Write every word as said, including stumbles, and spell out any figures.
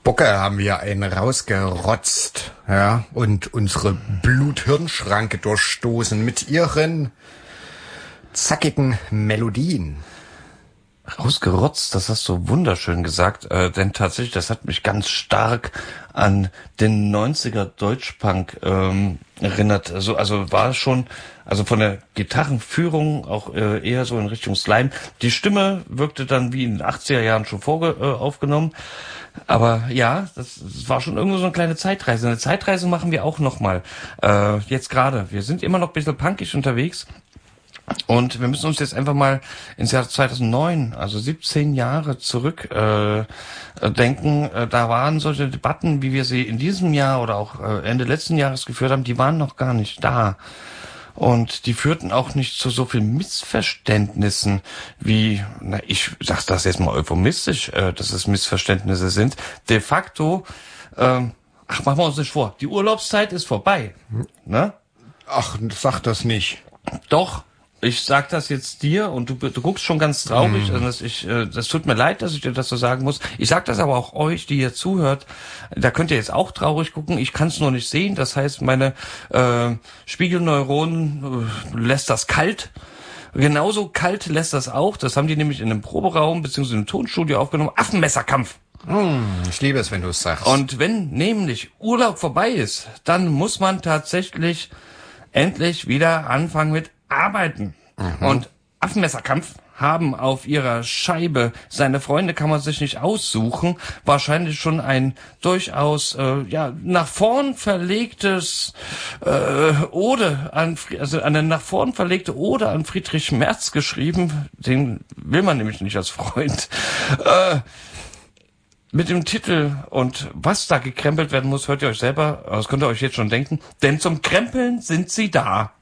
Spucke haben wir einen rausgerotzt, ja, und unsere Blut-Hirn-Schranke durchstoßen mit ihren zackigen Melodien. Rausgerotzt, das hast du wunderschön gesagt, äh, denn tatsächlich, das hat mich ganz stark an den neunziger Deutschpunk ähm, erinnert. Also, also war schon, also von der Gitarrenführung auch äh, eher so in Richtung Slime. Die Stimme wirkte dann wie in den achtziger Jahren schon vorge äh, aufgenommen. Aber ja, das, das war schon irgendwo so eine kleine Zeitreise. Eine Zeitreise machen wir auch nochmal. Äh, jetzt gerade. Wir sind immer noch ein bisschen punkig unterwegs. Und wir müssen uns jetzt einfach mal ins Jahr zweitausendneun, also siebzehn Jahre zurück äh, denken. Äh, da waren solche Debatten, wie wir sie in diesem Jahr oder auch äh, Ende letzten Jahres geführt haben, die waren noch gar nicht da. Und die führten auch nicht zu so vielen Missverständnissen wie, na, ich sag das jetzt mal euphemistisch, äh, dass es Missverständnisse sind. De facto, äh, ach, machen wir uns nicht vor, die Urlaubszeit ist vorbei. Ne? Ach, sag das nicht. Doch. Ich sag das jetzt dir und du, du guckst schon ganz traurig. Mm. Also das, ich, äh, das tut mir leid, dass ich dir das so sagen muss. Ich sag das aber auch euch, die ihr zuhört. Da könnt ihr jetzt auch traurig gucken. Ich kann es nur nicht sehen. Das heißt, meine äh, Spiegelneuronen äh, lässt das kalt. Genauso kalt lässt das auch. Das haben die nämlich in einem Proberaum bzw. im Tonstudio aufgenommen. Affenmesserkampf. Mm, ich liebe es, wenn du es sagst. Und wenn nämlich Urlaub vorbei ist, dann muss man tatsächlich endlich wieder anfangen mit Arbeiten. Mhm. Und Affenmesserkampf haben auf ihrer Scheibe, seine Freunde kann man sich nicht aussuchen, wahrscheinlich schon ein durchaus äh, ja nach vorn verlegtes äh, Ode an, also eine nach vorn verlegte Ode an Friedrich Merz geschrieben. Den will man nämlich nicht als Freund. Äh, Mit dem Titel und was da gekrempelt werden muss, hört ihr euch selber, das könnt ihr euch jetzt schon denken, denn zum Krempeln sind sie da.